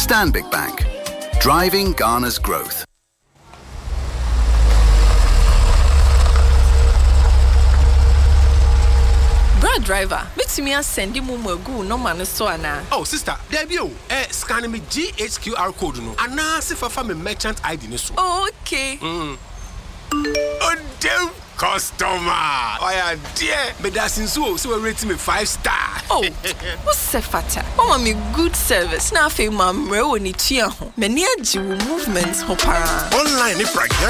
Stanbic Bank, driving Ghana's growth. Brad driver, makes me send you go no man so ana. Oh sister, there be scan me GHQR code no. Ana se fa me merchant ID ni so. Okay. Oh damn customer. Oh yeah, dear. Me da since so rate me 5 star. Oh, what's the fata? Mama me good service. Na fe mamre woni tua ho. Me ni agi movements ho para. Online ni